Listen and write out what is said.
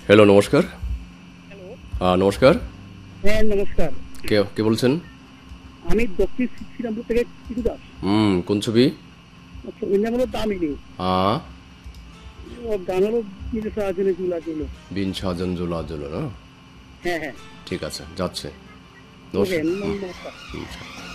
Hello, নমস্কার। Hello. নমস্কার। হ্যাঁ, নমস্কার। কে বলছেন? আমি দক্ষিণ শ্রীরামপুর থেকে টিটু দাস। কোন ছবি? ছবির নাম হলো দামিনী। আ ওর গান হলো "দিল সাজনে ঝুলা ঝুলো"। বিন সাজন জুলা জুলো না? হ্যাঁ, হ্যাঁ। ঠিক আছে, যাচ্ছে। ওকে, নমস্কার। নমস্কার। হুম।